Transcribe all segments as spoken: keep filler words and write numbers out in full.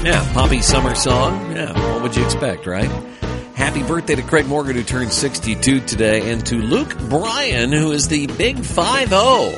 Yeah, poppy summer song. Yeah, what would you expect, right? Happy birthday to Craig Morgan, who turned sixty-two today, and to Luke Bryan, who is the big five oh.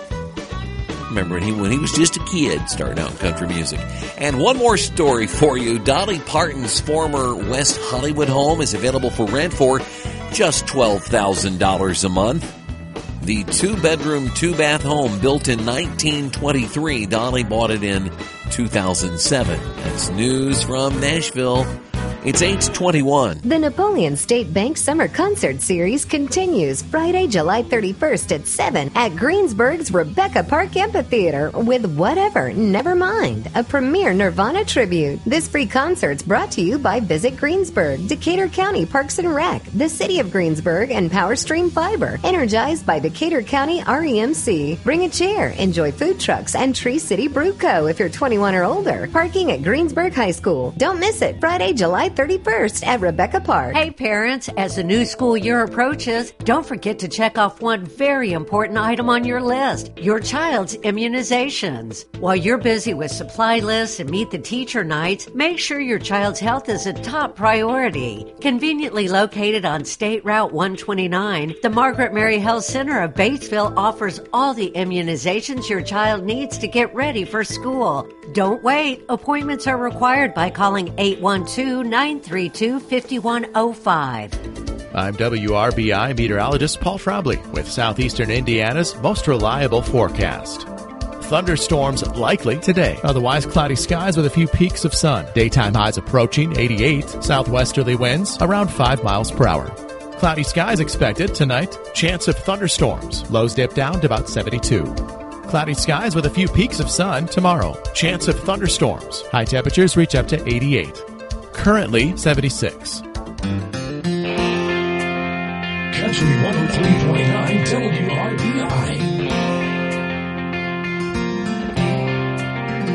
Remember when he, when he was just a kid starting out in country music. And one more story for you. Dolly Parton's former West Hollywood home is available for rent for just twelve thousand dollars a month. The two-bedroom, two-bath home built in nineteen twenty-three. Dolly bought it in two thousand seven. That's news from Nashville. It's eight twenty-one. The Napoleon State Bank Summer Concert Series continues Friday, July thirty-first at seven at Greensburg's Rebecca Park Amphitheater with Whatever, Never Mind, a premier Nirvana tribute. This free concert's brought to you by Visit Greensburg, Decatur County Parks and Rec, the City of Greensburg, and PowerStream Fiber, energized by Decatur County R E M C. Bring a chair, enjoy food trucks, and Tree City Brew Co. if you're twenty-one or older. Parking at Greensburg High School. Don't miss it, Friday, July thirty-first at Rebecca Park. Hey parents, as the new school year approaches, don't forget to check off one very important item on your list, your child's immunizations. While you're busy with supply lists and meet the teacher nights, make sure your child's health is a top priority. Conveniently located on State Route one twenty-nine, the Margaret Mary Health Center of Batesville offers all the immunizations your child needs to get ready for school. Don't wait. Appointments are required by calling eight one two, nine three two, five one zero five. I'm W R B I meteorologist Paul Frobley with Southeastern Indiana's most reliable forecast. Thunderstorms likely today. Otherwise, cloudy skies with a few peaks of sun. Daytime highs approaching eighty-eight. Southwesterly winds around five miles per hour. Cloudy skies expected tonight. Chance of thunderstorms. Lows dip down to about seventy-two. Cloudy skies with a few peaks of sun tomorrow. Chance of thunderstorms. High temperatures reach up to eighty-eight. Currently seventy-six. Country one oh three point nine W R B I.